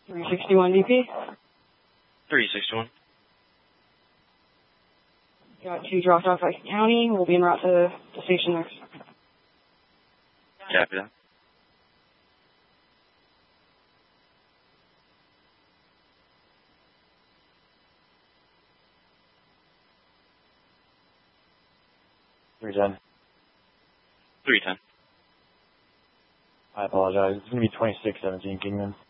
361 DP. 361. Got 2 dropped off at County. We'll be en route to the station next. Copy that. Three 10. 310. I apologize. It's going to be 2617 Kingman.